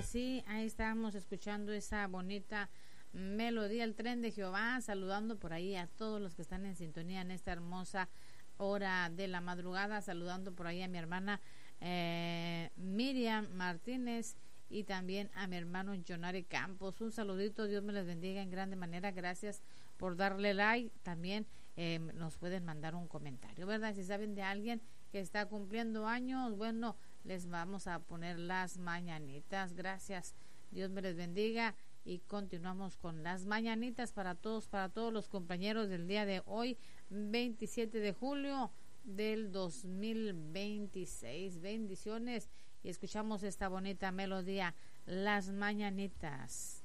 sí, ahí estábamos escuchando esa bonita melodía, el tren de Jehová, saludando por ahí a todos los que están en sintonía en esta hermosa hora de la madrugada, saludando por ahí a mi hermana Miriam Martínez y también a mi hermano Jonari Campos. Un saludito, Dios me les bendiga en grande manera, gracias por darle like. También nos pueden mandar un comentario, ¿verdad? Si saben de alguien que está cumpliendo años, bueno, les vamos a poner las mañanitas. Gracias, Dios me les bendiga y continuamos con las mañanitas para todos los compañeros del día de hoy, 27 de julio del 2026. Bendiciones y escuchamos esta bonita melodía, las mañanitas.